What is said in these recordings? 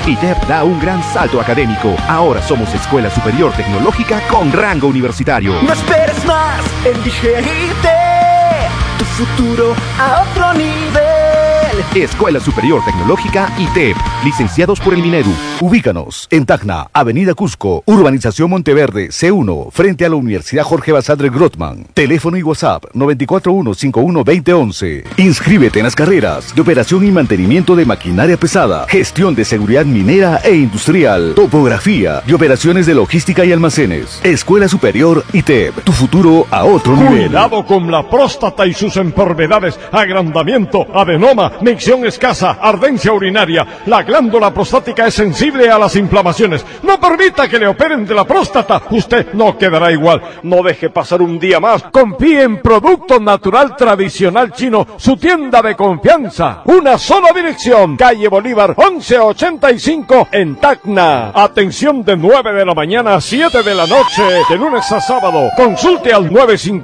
ITEP da un gran salto académico. Ahora somos Escuela Superior Tecnológica con rango universitario. No esperes más, elige ITEP, tu futuro a otro nivel. Escuela Superior Tecnológica ITEP, licenciados por el Minedu. Ubícanos en Tacna, Avenida Cusco, Urbanización Monteverde, C1, frente a la Universidad Jorge Basadre Grossman. Teléfono y WhatsApp 941-51-2011. Inscríbete en las carreras de operación y mantenimiento de maquinaria pesada, gestión de seguridad minera e industrial, topografía y operaciones de logística y almacenes. Escuela Superior ITEP, tu futuro a otro nivel. Cuidado con la próstata y sus enfermedades: agrandamiento, adenoma, micción escasa, ardencia urinaria. La glándula prostática es sensible a las inflamaciones. No permita que le operen de la próstata. Usted no quedará igual. No deje pasar un día más. Confíe en Producto Natural Tradicional Chino, su tienda de confianza. Una sola dirección: calle Bolívar 1185 en Tacna. Atención de 9 de la mañana a 7 de la noche, de lunes a sábado. Consulte al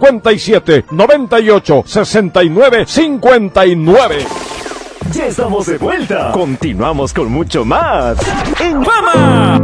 957-98-69-59. Ya estamos de vuelta. Continuamos con mucho más en Fama.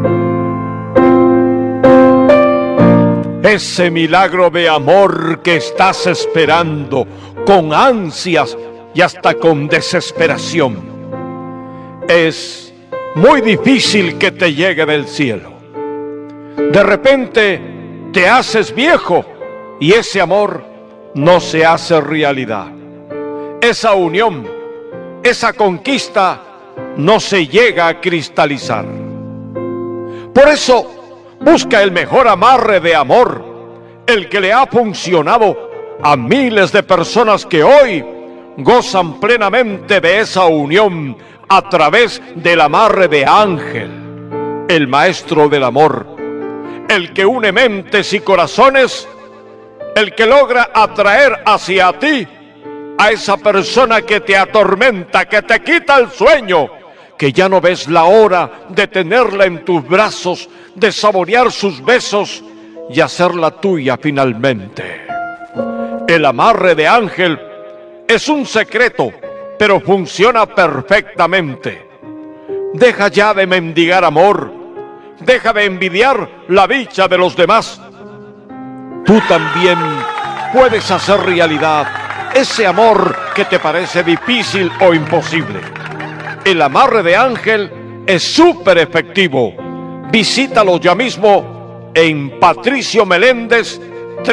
Ese milagro de amor que estás esperando con ansias y hasta con desesperación, es muy difícil que te llegue del cielo. De repente te haces viejo y ese amor no se hace realidad. Esa unión, esa conquista no se llega a cristalizar. Por eso, busca el mejor amarre de amor, el que le ha funcionado a miles de personas que hoy gozan plenamente de esa unión a través del amarre de Ángel, el maestro del amor, el que une mentes y corazones, el que logra atraer hacia ti a esa persona que te atormenta, que te quita el sueño, que ya no ves la hora de tenerla en tus brazos, de saborear sus besos y hacerla tuya finalmente. El amarre de Ángel es un secreto, pero funciona perfectamente. Deja ya de mendigar amor, deja de envidiar la dicha de los demás. Tú también puedes hacer realidad ese amor que te parece difícil o imposible. El amarre de Ángel es súper efectivo. Visítalo ya mismo en Patricio Meléndez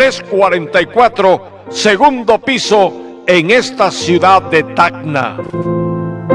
344, segundo piso, en esta ciudad de Tacna.